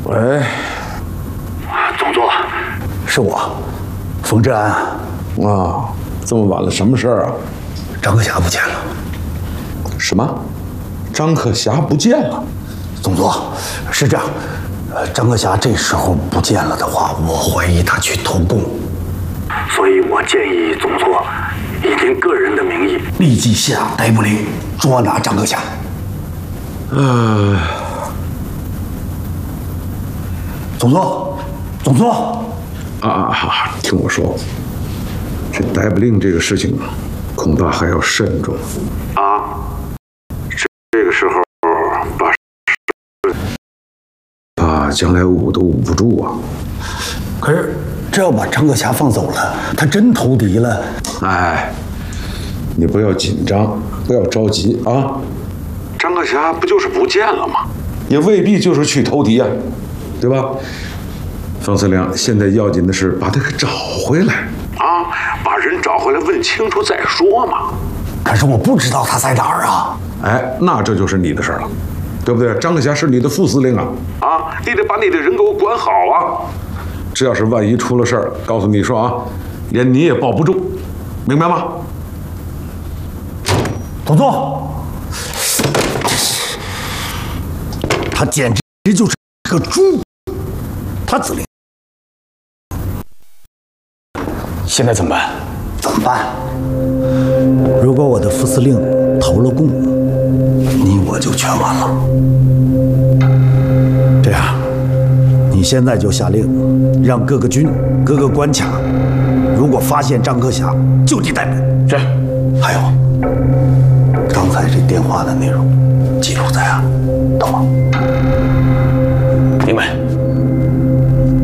喂， 总座，是我，冯志安。 啊，这么晚了，什么事儿啊？ 张克侠不见了。 什么？张克侠不见了？ 总座，是这样，张克侠这时候不见了的话，我怀疑他去投共，所以我建议总座以您个人的名义立即下逮捕令，捉拿张克侠。总座，总座， 听我说，这逮捕令这个事情，恐怕还要慎重啊。这个时候怕将来捂都捂不住啊。 可是这要把张克侠放走了，他真投敌了。 哎，你不要紧张，不要着急啊。张克侠不就是不见了吗？也未必就是去投敌啊，对吧？方司令，现在要紧的是把他给找回来啊，把人找回来问清楚再说嘛。 可是我不知道他在哪儿啊。 哎，那这就是你的事了，对不对？张克侠是你的副司令啊，你得把你的人给我管好啊。这要是万一出了事儿，告诉你说啊，连你也保不住，明白吗？ 总座，他简直就是个猪，他指令。现在怎么办？怎么办？如果我的副司令投了共，你我就全完了。这样，你现在就下令，让各个军、各个关卡，如果发现张克侠，就地逮捕。是。还有，刚才这电话的内容记录在案，懂吗？